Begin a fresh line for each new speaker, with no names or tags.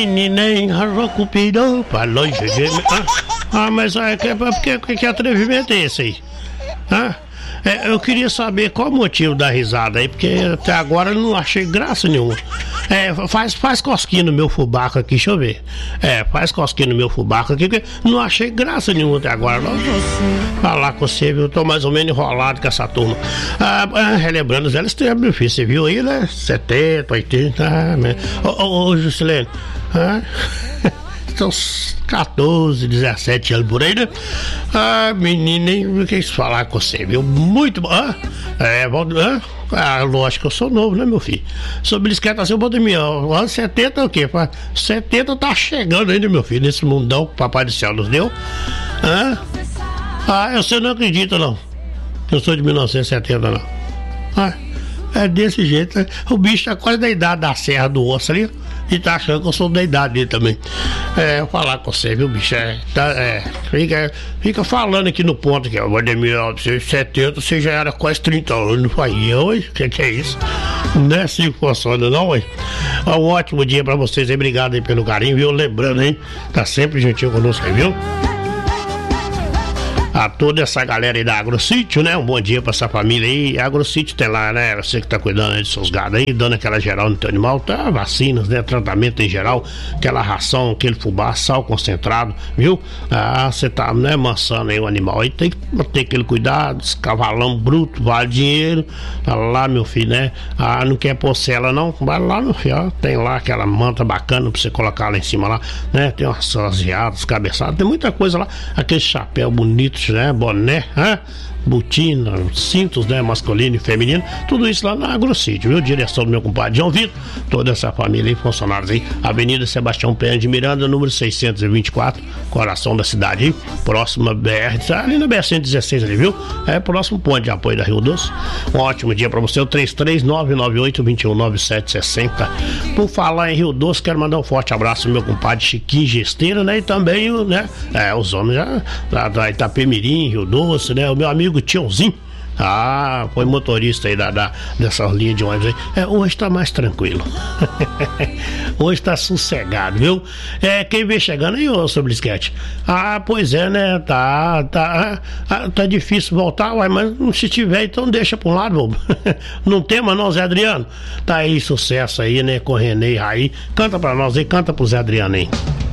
Neném arrocupirou pra longe de mim. Mas que atrevimento é esse aí? Eu queria saber qual o motivo da risada aí, porque até agora eu não achei graça nenhuma. Faz cosquinha no meu fubaco aqui, deixa eu ver. Faz cosquinha no meu fubaco aqui, porque não achei graça nenhuma até agora. Não. Falar com você, viu? Eu tô mais ou menos enrolado com essa turma. Relembrando os velhos tempos, meu filho, você viu aí, né? 70, 80. Ô, Juscelino. São uns 14, 17 anos por aí, né? Menina, eu quis falar com você, viu? Muito bom. Lógico que eu sou novo, né, meu filho? Sobre bicicleta assim, eu vou dormir. Anos 70 é o quê? 70 tá chegando ainda, meu filho, nesse mundão que o Papai do Céu nos deu. Você não acredita, não. Eu sou de 1970, não. É desse jeito, né? O bicho tá quase da idade da Serra do Osso ali. E tá achando que eu sou da idade dele também. Vou falar com você, viu, bicho? Fica falando aqui no ponto que o Ademir, 70, você já era quase 30 anos. Não foi eu, o que é isso? Não é assim que funciona, não, hein? Um ótimo dia pra vocês aí, obrigado aí pelo carinho, viu? Lembrando, hein? Tá sempre juntinho conosco aí, viu? A toda essa galera aí da Agrosítio, né? Um bom dia pra essa família aí. A Agrosítio tem lá, né? Você que tá cuidando aí dos seus gados aí, dando aquela geral no teu animal, tá? Vacinas, né? Tratamento em geral, aquela ração, aquele fubá, sal concentrado, viu? Você tá, né, mansando aí o animal aí, tem que ter aquele cuidado, esse cavalão bruto, vale dinheiro. Tá lá, meu filho, né? Não quer porcela não? Vai lá, meu filho, ó. Tem lá aquela manta bacana pra você colocar lá em cima lá, né? Tem umas geadas, cabeçadas, tem muita coisa lá. Aquele chapéu bonito, né? Boné, botina, cintos, né? Masculino e feminino, tudo isso lá na Agrosítio, viu? Direção do meu compadre João Vitor, toda essa família e funcionários aí, Avenida Sebastião Pena de Miranda, número 624, coração da cidade, hein? Próxima BR, ali na BR-116 ali, viu? Próximo ponto de apoio da Rio Doce. Um ótimo dia pra você, o 33998-219760. Por falar em Rio Doce, quero mandar um forte abraço ao meu compadre Chiquinho Gesteira, né? E também, né? Os homens já da Itapemirim, Rio Doce, né? O meu amigo Tiãozinho. Foi motorista aí dessa linha de ônibus aí. Hoje tá mais tranquilo. Hoje tá sossegado, viu? Quem vem chegando aí, ô, seu Blisquete? Pois é, né? Tá difícil voltar, mas se tiver, então deixa pra um lado, bobo. Não tem, mas não, Zé Adriano. Tá aí, sucesso aí, né? Com Renê e Raí. Canta pra nós aí, canta pro Zé Adriano aí.